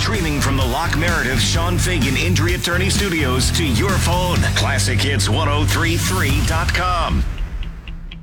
Streaming from the Locke Meredith Sean Fagan Injury Attorney Studios to your phone. ClassicHits1033.com.